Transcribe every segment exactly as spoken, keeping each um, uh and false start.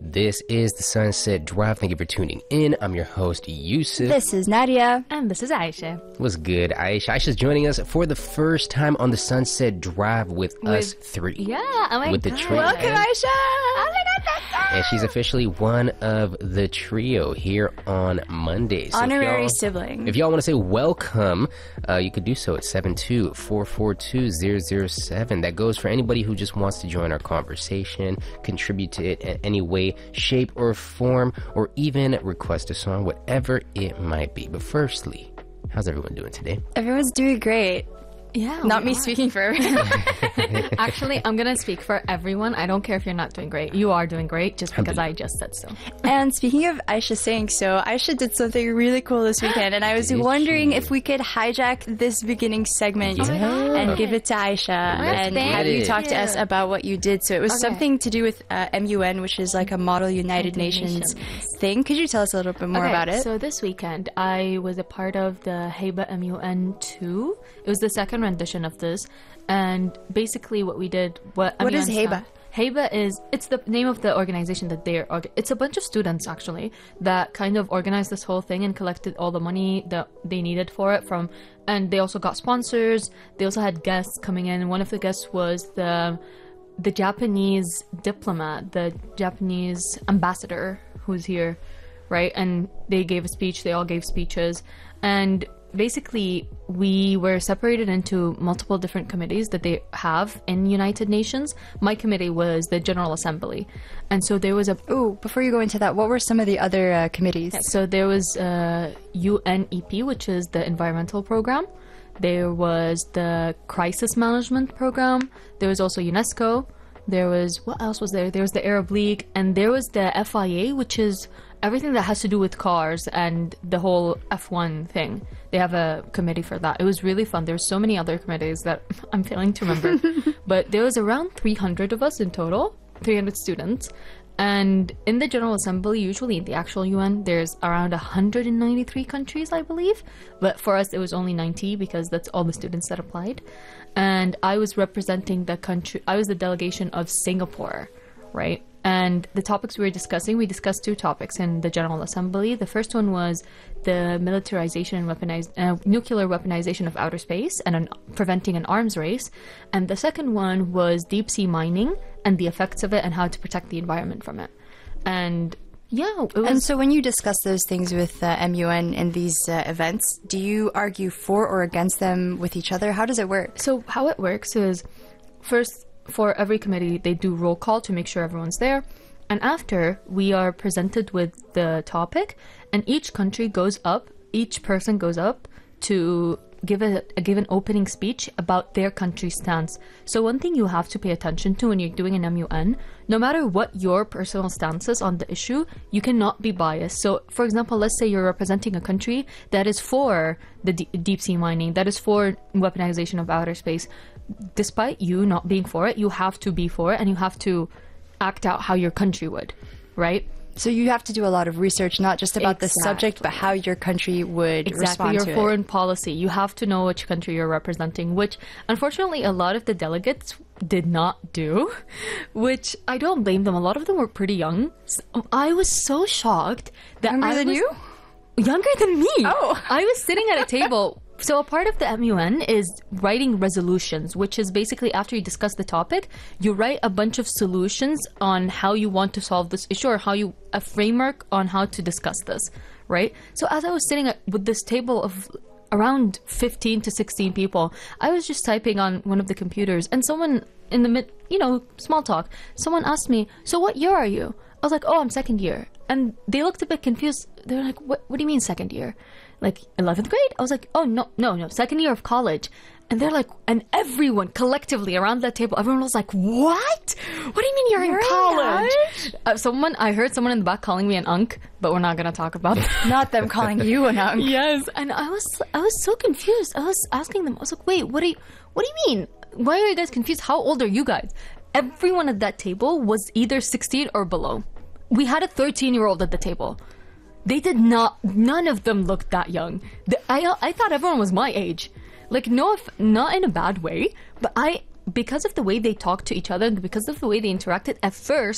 This is the Sunset Drive. Thank you for tuning in. I'm your host, Yusuf. This is Nadia. And this is Aisha. What's good, Aisha? Aisha's joining us for the first time on the Sunset Drive with, with us three. Yeah, oh my with God. the trio. Welcome, Aisha. Oh my God, that's so And she's officially one of the trio here on Monday. So Honorary if sibling. If y'all want to say welcome, uh, you could do so at seven two four four two zero zero seven. That goes for anybody who just wants to join our conversation, contribute to it in any way, shape, or form, or even request a song, whatever it might be. But firstly, how's everyone doing today? Everyone's doing great. Yeah, Not we me are. speaking for everyone. Actually, I'm gonna speak for everyone. I don't care if you're not doing great. You are doing great just because I just said so. And speaking of Aisha saying so, Aisha did something really cool this weekend, and I was Did wondering she? if we could hijack this beginning segment Yeah. and give it to Aisha and get have you it. talk to us about what you did. So it was Okay. something to do with uh, M U N, which is like a Model United United Nations Nations. thing. Could you tell us a little bit more Okay, about it? So this weekend, I was a part of the Heiba M U N two. It was the second rendition of this, and basically what we did. What What is M U N Heiba? Heiba is it's the name of the organization that they're. orga- It's a bunch of students actually that kind of organized this whole thing and collected all the money that they needed for it from, and they also got sponsors. They also had guests coming in. One of the guests was the the Japanese diplomat, the Japanese ambassador who's here, right? And they gave a speech. They all gave speeches, and basically we were separated into multiple different committees that they have in United Nations. My committee was the General Assembly, and so there was a Ooh, before you go into that, what were some of the other uh, committees? so there was uh, U N E P, which is the environmental program. There was the crisis management program. There was also UNESCO. There was, what else was there? There was the Arab League, and there was the F I A, which is everything that has to do with cars and the whole F one thing. They have a committee for that. It was really fun. There's so many other committees that I'm failing to remember. But there was around three hundred of us in total, three hundred students. And in the General Assembly, usually in the actual U N, there's around one hundred ninety-three countries, I believe. But for us, it was only ninety because that's all the students that applied. And I was representing the country, I was the delegation of Singapore, right? And the topics we were discussing, we discussed two topics in the General Assembly. The first one was the militarization and weaponiz- uh, nuclear weaponization of outer space and an, preventing an arms race. And the second one was deep sea mining and the effects of it and how to protect the environment from it. And yeah, it was... And so when you discuss those things with uh, M U N in these uh, events, do you argue for or against them with each other? How does it work? So how it works is, first, for every committee, they do roll call to make sure everyone's there. And after, we are presented with the topic, and each country goes up, each person goes up to give a, a give an opening speech about their country's stance. So one thing you have to pay attention to when you're doing an M U N, no matter what your personal stance is on the issue, you cannot be biased. So for example, let's say you're representing a country that is for the d- deep sea mining, that is for weaponization of outer space. Despite you not being for it, you have to be for it, and you have to act out how your country would, right? So you have to do a lot of research, not just about the Exactly. subject, but how your country would Exactly, respond your to foreign it. policy. You have to know which country you're representing, which unfortunately a lot of the delegates did not do, which I don't blame them. A lot of them were pretty young. So I was so shocked that Younger I than was- you? Younger than me. Oh. I was sitting at a table. So a part of the M U N is writing resolutions, which is basically after you discuss the topic, you write a bunch of solutions on how you want to solve this issue or how you a framework on how to discuss this, right? So as I was sitting at, with this table of around fifteen to sixteen people, I was just typing on one of the computers, and someone in the mid, you know, small talk, someone asked me, "So what year are you?" I was like, "Oh, I'm second year." And they looked a bit confused. They're like, what, what do you mean second year? Like eleventh grade? I was like, oh, no, no, no, second year of college. And they're like, and everyone collectively around that table, everyone was like, what? What do you mean you're, You're in in college? college? Uh, someone, I heard someone in the back calling me an unk, but we're not going to talk about that. Not them calling you an unk. Yes. And I was, I was so confused. I was asking them, I was like, wait, what do you, what do you mean? Why are you guys confused? How old are you guys? Everyone at that table was either sixteen or below. We had a thirteen year old at the table. They did not, none of them looked that young. The, I, I thought everyone was my age. Like, no, if, not in a bad way, but I, because of the way they talked to each other and because of the way they interacted, at first,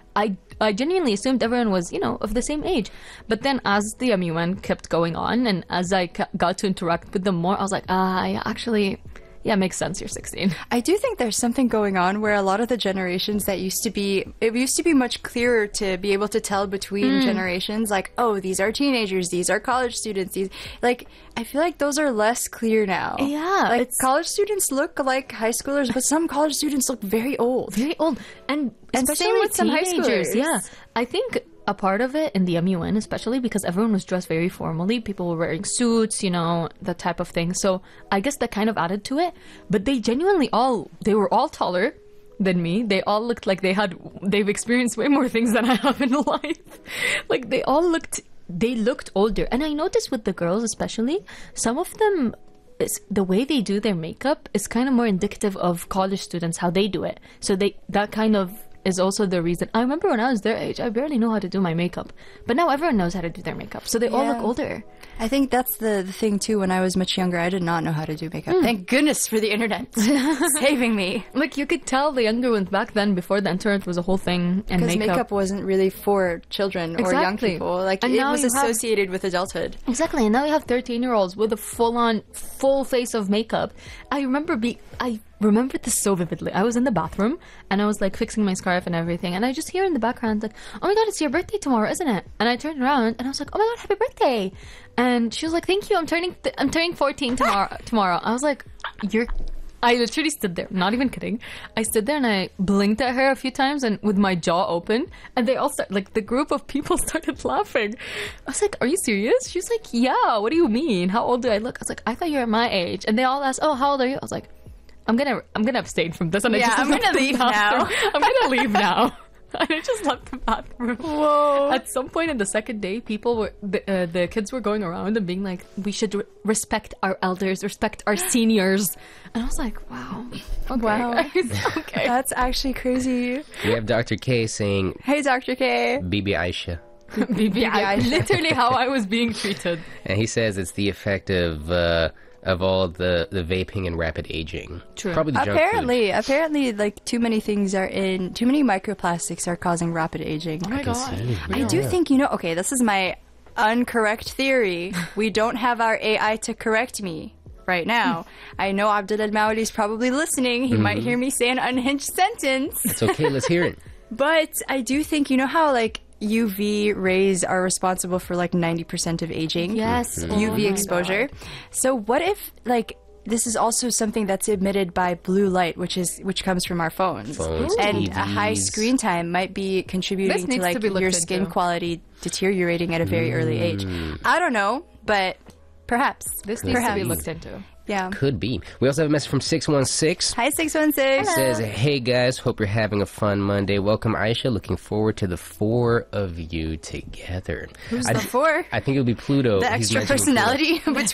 I I genuinely assumed everyone was, you know, of the same age. But then as the M U N kept going on and as I ca- got to interact with them more, I was like, ah, yeah, actually, yeah, it makes sense. You're sixteen. I do think there's something going on where a lot of the generations that used to be, it used to be much clearer to be able to tell between generations, like, oh, these are teenagers, these are college students, these, like, I feel like those are less clear now. Yeah, Like, it's- college students look like high schoolers, but some college students look very old. Very old. And And especially same with some high teenagers. schoolers. Yeah. I think a part of it in the M U N, especially because everyone was dressed very formally. People were wearing suits, you know, that type of thing. So I guess that kind of added to it. But they genuinely all, they were all taller than me. They all looked like they had, they've experienced way more things than I have in life. Like they all looked, they looked older. And I noticed with the girls especially, some of them, it's, the way they do their makeup is kind of more indicative of college students, how they do it. So they, that kind of is also the reason. I remember when I was their age, I barely know how to do my makeup. But now everyone knows how to do their makeup. So they all Yeah. look older. I think that's the, the thing too. When I was much younger, I did not know how to do makeup. Thank goodness for the internet saving me. Like you could tell the younger ones back then, before the internet was a whole thing, and Because makeup. makeup wasn't really for children or young Exactly. people. Like And it now was you have- associated with adulthood. Exactly, and now you have thirteen-year-olds with a full-on, full face of makeup. I remember be I remember this so vividly. I was in the bathroom and I was like fixing my scarf and everything, and I just hear in the background like, "Oh my god, it's your birthday tomorrow, isn't it?" And I turned around and I was like, "Oh my god, happy birthday!" And she was like, "Thank you. I'm turning th- I'm turning fourteen tomorrow." tomorrow. I was like, "You're." I literally stood there, not even kidding. I stood there and I blinked at her a few times and with my jaw open, and they all start like the group of people started laughing. I was like, "Are you serious?" She was like, "Yeah, what do you mean? How old do I look?" I was like, "I thought you were my age." And they all asked, "Oh, how old are you?" I was like, I'm gonna I'm gonna abstain from this, and I Yeah, just I'm left gonna the leave bathroom. now. I'm gonna leave now. And I just left the bathroom. Whoa. At some point in the second day, people were the, uh, the kids were going around and being like, "We should re- respect our elders, respect our seniors." And I was like, "Wow, okay, Wow. guys, okay." That's actually crazy. We have Doctor K saying, Hey, Doctor K. Bibi Aisha. B B I, Yeah. literally how I was being treated. And he says it's the effect of uh, of all the, the vaping and rapid aging. True. Probably the junk food. Apparently, apparently, like too many things are in. Too many microplastics are causing rapid aging. Oh my can god. see. I do think you know. Okay, this is my uncorrect theory. We don't have our A I to correct me right now. I know Abdul Al Mawali is probably listening. He might hear me say an unhinged sentence. It's okay, let's hear it. But I do think, you know how, like, U V rays are responsible for, like, ninety percent of aging? Yes. U V Oh my exposure. God. So what if, like, this is also something that's emitted by blue light, which is which comes from our phones. Phones, and T a high Vs. screen time might be contributing This to, needs like, to be looked your skin into. quality deteriorating at a very early age. I don't know, but perhaps. This needs perhaps. to be looked into. Yeah. Could be. We also have a message from six one six. Hi, six one six. It says, "Hey guys, hope you're having a fun Monday. Welcome, Aisha. Looking forward to the four of you together." Who's I, the four? I think it'll be Pluto. The He's extra mentioning Pluto. personality between